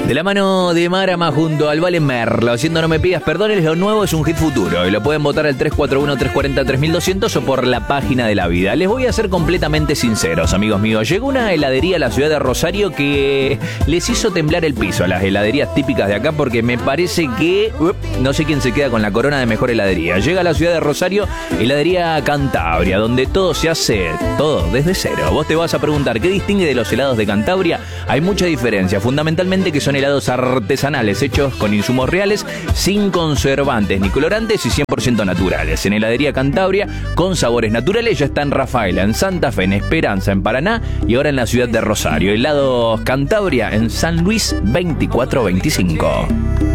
De la mano de Marama junto al Vale Merlo, haciendo No Me Pidas Perdones, lo nuevo es un hit futuro y lo pueden votar al 341-340-3200 o por la página de la vida. Les voy a ser completamente sinceros, amigos míos. Llegó una heladería a la ciudad de Rosario que les hizo temblar el piso a las heladerías típicas de acá porque me parece que no sé quién se queda con la corona de mejor heladería. Llega a la ciudad de Rosario, heladería Cantabria, donde todo se hace todo desde cero. Vos te vas a preguntar, ¿qué distingue de los helados de Cantabria? Hay mucha diferencia, fundamentalmente que son helados artesanales hechos con insumos reales, sin conservantes ni colorantes y 100% naturales. En heladería Cantabria, con sabores naturales, ya está en Rafaela, en Santa Fe, en Esperanza, en Paraná y ahora en la ciudad de Rosario. Helados Cantabria en San Luis 2425.